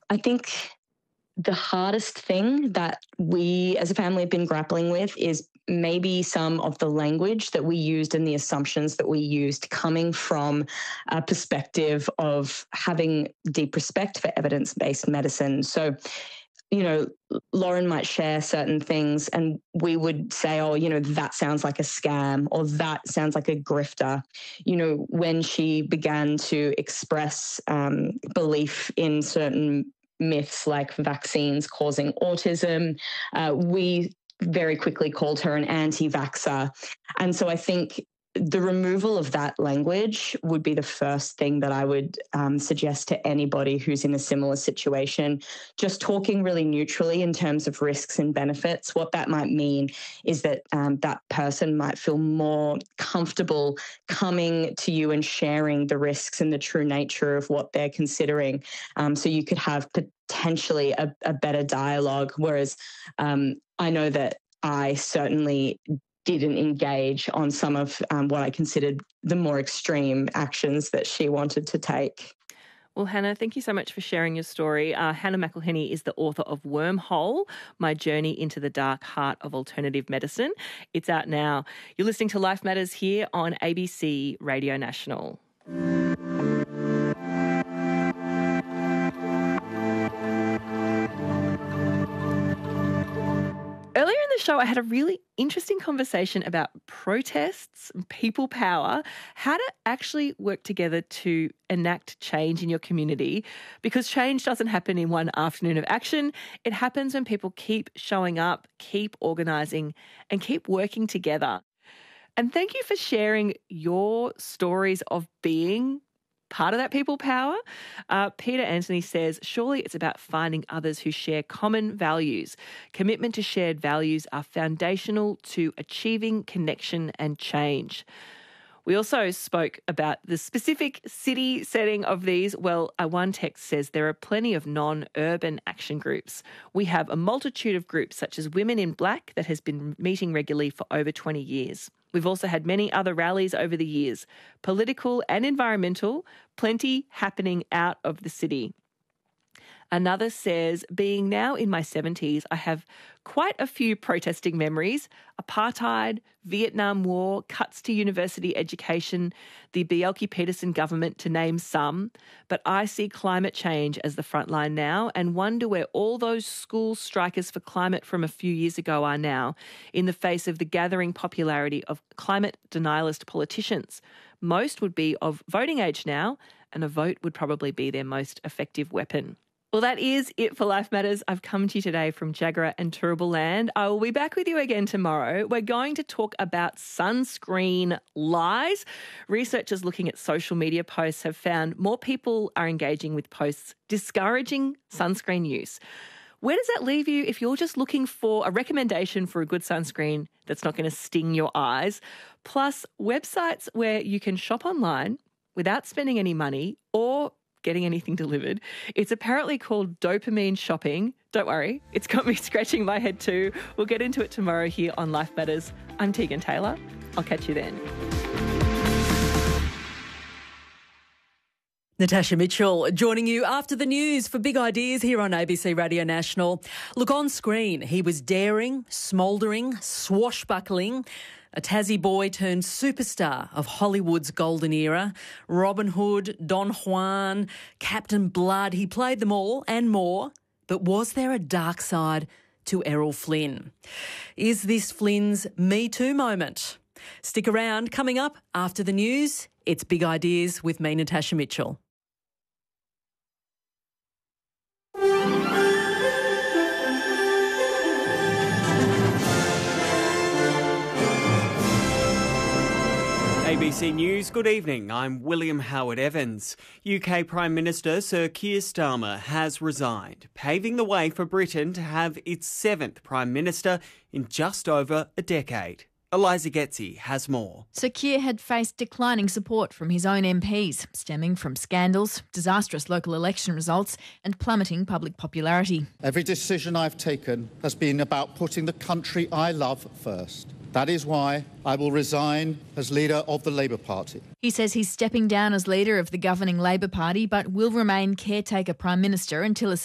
I think the hardest thing that we as a family have been grappling with is maybe some of the language that we used and the assumptions that we used coming from a perspective of having deep respect for evidence-based medicine. So, Lauren might share certain things and we would say, oh, that sounds like a scam or that sounds like a grifter. When she began to express belief in certain myths like vaccines causing autism, we very quickly called her an anti-vaxxer. And so I think the removal of that language would be the first thing that I would suggest to anybody who's in a similar situation. Just talking really neutrally in terms of risks and benefits. What that might mean is that that person might feel more comfortable coming to you and sharing the risks and the true nature of what they're considering. So you could have potentially a better dialogue. Whereas I know that I certainly didn't engage on some of what I considered the more extreme actions that she wanted to take. Well, Hannah, thank you so much for sharing your story. Hannah McElhinney is the author of Wormhole, My Journey into the Dark Heart of Alternative Medicine. It's out now. You're listening to Life Matters here on ABC Radio National. Earlier in the show, I had a really interesting conversation about protests, people power, how to actually work together to enact change in your community, because change doesn't happen in one afternoon of action. It happens when people keep showing up, keep organising and keep working together. And thank you for sharing your stories of being part of that people power. Peter Anthony says, surely it's about finding others who share common values. Commitment to shared values are foundational to achieving connection and change. We also spoke about the specific city setting of these. Well, one text says there are plenty of non-urban action groups. We have a multitude of groups such as Women in Black that has been meeting regularly for over 20 years. We've also had many other rallies over the years, political and environmental, plenty happening out of the city. Another says, being now in my 70s, I have quite a few protesting memories. Apartheid, Vietnam War, cuts to university education, the Bjelke-Petersen government, to name some. But I see climate change as the front line now and wonder where all those school strikers for climate from a few years ago are now in the face of the gathering popularity of climate denialist politicians. Most would be of voting age now, and a vote would probably be their most effective weapon. Well, that is it for Life Matters. I've come to you today from Jagera and Turrbal Land. I will be back with you again tomorrow. We're going to talk about sunscreen lies. Researchers looking at social media posts have found more people are engaging with posts discouraging sunscreen use. Where does that leave you if you're just looking for a recommendation for a good sunscreen that's not going to sting your eyes? Plus, websites where you can shop online without spending any money or getting anything delivered. It's apparently called dopamine shopping. Don't worry, it's got me scratching my head too. We'll get into it tomorrow here on Life Matters. I'm Tegan Taylor. I'll catch you then. Natasha Mitchell joining you after the news for Big Ideas here on ABC Radio National. Look, on screen, he was daring, smouldering, swashbuckling, a Tassie boy turned superstar of Hollywood's golden era. Robin Hood, Don Juan, Captain Blood, he played them all and more. But was there a dark side to Errol Flynn? Is this Flynn's Me Too moment? Stick around. Coming up after the news, it's Big Ideas with me, Natasha Mitchell. ABC News, good evening. I'm William Howard Evans. UK Prime Minister Sir Keir Starmer has resigned, paving the way for Britain to have its seventh Prime Minister in just over a decade. Eliza Getzi has more. Sir Keir had faced declining support from his own MPs, stemming from scandals, disastrous local election results and plummeting public popularity. Every decision I've taken has been about putting the country I love first. That is why I will resign as leader of the Labour Party. He says he's stepping down as leader of the governing Labour Party but will remain caretaker Prime Minister until a